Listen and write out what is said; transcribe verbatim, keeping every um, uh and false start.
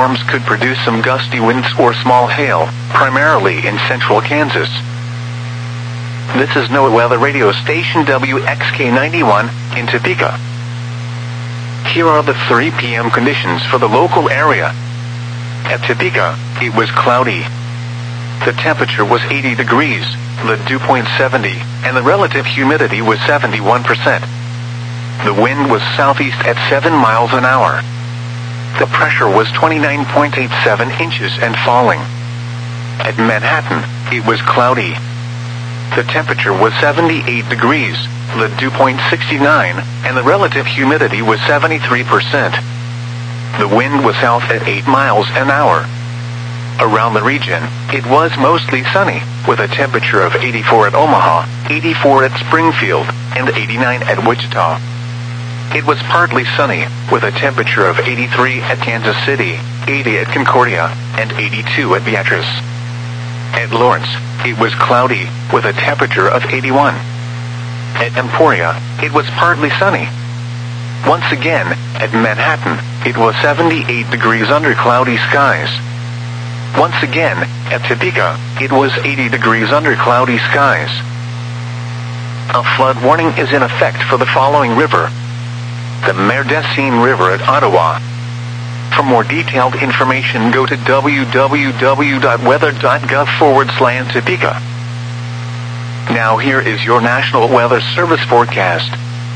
storms could produce some gusty winds or small hail, primarily in central Kansas. This is NOAA Weather Radio Station W X K ninety-one in Topeka. Here are the three p m conditions for the local area. At Topeka, it was cloudy. The temperature was eighty degrees, the dew point seventy, and the relative humidity was seventy-one percent. The wind was southeast at seven miles an hour. The pressure was twenty-nine point eight seven inches and falling. At Manhattan, it was cloudy. The temperature was seventy-eight degrees, the dew point sixty-nine, and the relative humidity was seventy-three percent. The wind was south at eight miles an hour. Around the region, it was mostly sunny, with a temperature of eighty-four at Omaha, eighty-four at Springfield, and eighty-nine at Wichita. It was partly sunny, with a temperature of eighty-three at Kansas City, eighty at Concordia, and eighty-two at Beatrice. At Lawrence, it was cloudy, with a temperature of eighty-one. At Emporia, it was partly sunny. Once again, at Manhattan, it was seventy-eight degrees under cloudy skies. Once again, at Topeka, it was eighty degrees under cloudy skies. A flood warning is in effect for the following river: the Merdecine River at Ottawa. For more detailed information, go to www.weather.gov forward slash Topeka. Now here is your National Weather Service forecast.